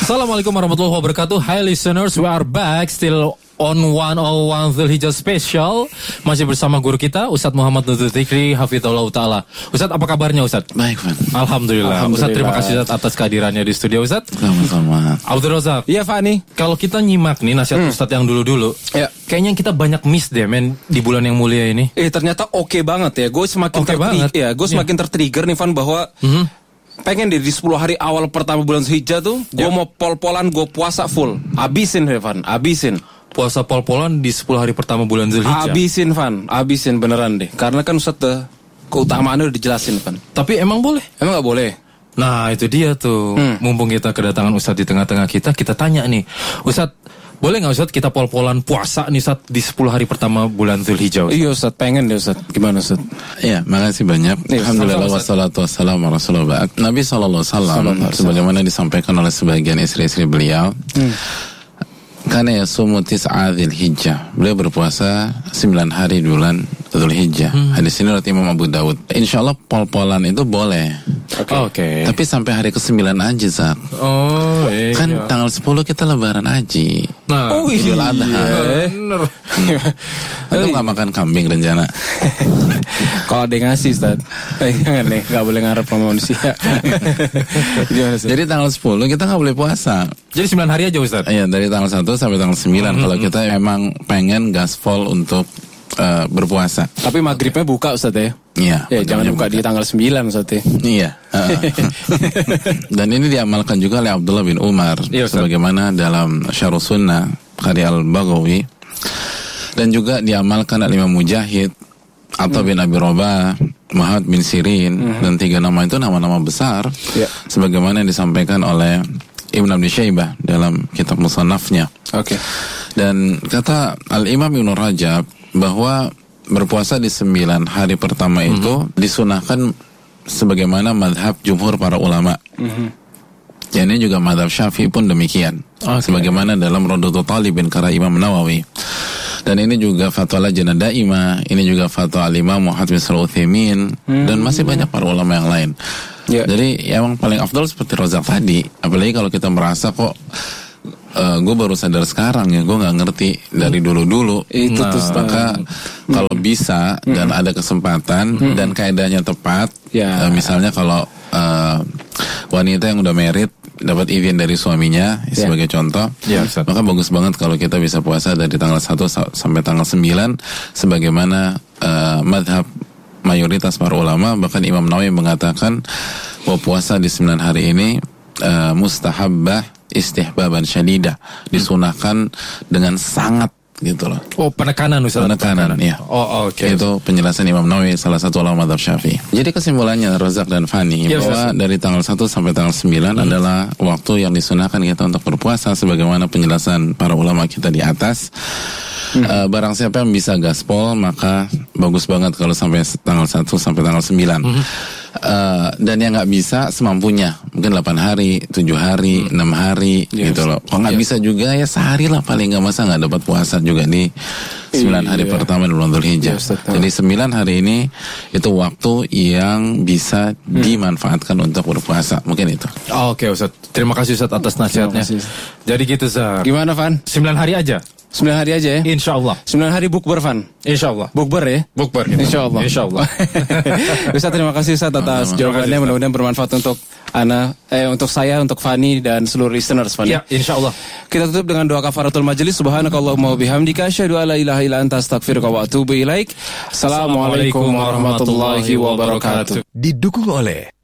Assalamualaikum warahmatullahi wabarakatuh. Hi listeners, we are back still on 101 Dzulhijjah Special. Masih bersama guru kita Ustadz Muhammad Nurul Fikri Hafizahullah Ta'ala. Ustadz, apa kabarnya Ustadz? Baik, Fan. Alhamdulillah. Ustadz, terima kasih Ustadz atas kehadirannya di studio Ustadz. Sama-sama. Abdul Razak. Iya, Fani. Kalau kita nyimak nih nasihat Ustadz yang dulu-dulu, ya, kayaknya kita banyak miss deh men di bulan yang mulia ini. Ternyata oke banget ya. Gue semakin semakin tertrigger nih Van bahwa pengen deh di 10 hari awal pertama bulan Dzulhijjah tuh gue mau pol-polan, gue puasa full. Abisin Van, abisin. Puasa pol-polan di 10 hari pertama bulan Dzulhijjah. Abisin Van, abisin beneran deh. Karena kan Ustadz keutamaannya udah dijelasin Van. Tapi emang boleh? Emang gak boleh? Nah itu dia tuh. Mumpung kita kedatangan Ustadz di tengah-tengah kita tanya nih, Ustadz, boleh gak Ustadz kita pol-polan puasa nih Ustadz di 10 hari pertama bulan Dzulhijjah? Iya Ustadz, pengen deh Ustadz. Gimana Ustadz? Ya, makasih banyak. Alhamdulillah wassalatu wassalamu ala Rasulullah. Nabi SAW sebagaimana disampaikan oleh sebagian istri-istri beliau, karena ya sumu tis'a Dzulhijjah, beliau berpuasa 9 hari di bulan Dzulhijjah. Hadis ini riwayat Imam Abu Daud. Insyaallah pol-polan itu boleh. Oke. Tapi sampai hari ke-9 aja, Zak. Oh, iya. Kan tanggal 10 kita lebaran haji. Nah, Idul Adha. Bener. Itu gak makan kambing rencana. Kalau ada yang ngasih Ustadz, jangan nih, gak boleh ngarep sama manusia. Jadi tanggal 10 kita gak boleh puasa. Jadi 9 hari aja Ustadz? Iya, dari tanggal 1 sampai tanggal 9 kalau kita emang pengen gaspol untuk berpuasa. Tapi maghribnya buka Ustadz ya? Iya. Ya, jangan buka di tanggal 9 Ustadz ya? Iya. Dan ini diamalkan juga oleh Abdullah bin Umar. Iya, sebagaimana dalam Syarh Sunnah karya Al-Baghawi. Dan juga diamalkan oleh Imam Mujahid, Atta bin Abi Rabah, Muhammad bin Sirin. Dan 3 nama itu nama-nama besar. Sebagaimana yang disampaikan oleh Ibn Abi Syaibah dalam kitab Musannafnya. Oke. Dan kata Al-Imam Ibn Rajab bahwa berpuasa di 9 hari pertama itu disunahkan sebagaimana madhab jumhur para ulama. Dan ini juga madhab Syafi'i pun demikian. Sebagaimana dalam Rawdatul Talibin karya Imam Nawawi. Dan ini juga fatwa Lajnah Daimah, ini juga fatwa Al-Imam Muhammad bin Shalih Al-Utsaimin, dan masih banyak para ulama yang lain. Jadi emang paling afdal seperti Razak tadi. Apalagi kalau kita merasa kok gue baru sadar sekarang ya, gue nggak ngerti dari dulu-dulu. Itu tuh maka kalau bisa dan ada kesempatan dan kaedahnya tepat, misalnya kalau wanita yang udah married dapat izin dari suaminya sebagai contoh, maka bagus banget kalau kita bisa puasa dari tanggal 1 sampai tanggal 9 sebagaimana madhab mayoritas para ulama. Bahkan Imam Nawawi mengatakan bahwa puasa di 9 hari ini mustahabbah istihbaban syadidah, disunahkan dengan sangat gitu loh. Oh, penekanan Ustaz. Penekanan, ya. Oh, oke. Itu penjelasan Imam Nawawi, salah satu ulama mazhab Syafi'i. Jadi kesimpulannya Razak dan Fani, bahwa dari tanggal 1 sampai tanggal 9 adalah waktu yang disunahkan kita untuk berpuasa sebagaimana penjelasan para ulama kita di atas. Barang siapa yang bisa gaspol, maka bagus banget kalau sampai tanggal 1 sampai tanggal 9. Dan yang gak bisa semampunya, mungkin 8 hari, 7 hari, 6 hari gitu loh. Kalau gak bisa juga ya sehari lah paling gak, masa gak dapat puasa juga di 9 hari pertama di bulan Dzulhijjah. Jadi 9 hari ini itu waktu yang bisa dimanfaatkan untuk berpuasa. Mungkin itu. Oke Ustaz, terima kasih Ustaz atas nasihatnya. Jadi gitu Ustaz. Gimana Van? 9 hari aja? 9 hari aja ya? InsyaAllah. 9 hari bukber Van? InsyaAllah. Bukber ya? Bukber gitu. InsyaAllah. InsyaAllah. Ustaz, terima kasih Ustaz atas jawabannya. Mudah-mudahan bermanfaat untuk untuk saya, untuk Fani dan seluruh listeners Fani. Ya, InsyaAllah. Kita tutup dengan doa kafaratul majelis. Subhanakallahumma wa bihamdika asyhadu an la ilaha illa anta astaghfiruka wa atubu ilaik. Assalamualaikum warahmatullahi wabarakatuh. Didukung oleh